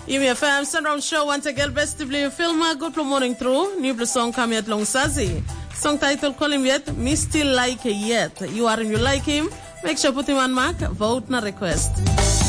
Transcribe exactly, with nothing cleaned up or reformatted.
Imi F M Sunround Show once again best to play film good morning through new song come yet long sassy song title call him yet me still like it yet you are and you like him make sure put him on mark vote na request